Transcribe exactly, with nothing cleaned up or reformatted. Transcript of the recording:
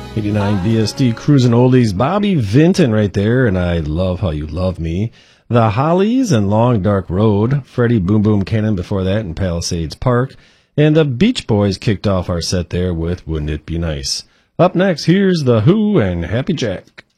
eighty-nine B S D Cruising Oldies, Bobby Vinton right there, and I Love How You Love Me. The Hollies and Long Dark Road, Freddie Boom Boom Cannon before that in Palisades Park, and the Beach Boys kicked off our set there with Wouldn't It Be Nice. Up next, here's The Who and Happy Jack.